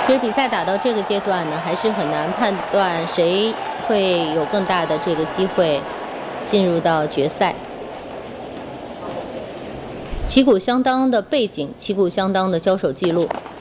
其实比赛打到这个阶段呢，还是很难判断谁会有更大的这个机会进入到决赛。旗鼓相当的背景，旗鼓相当的交手记录。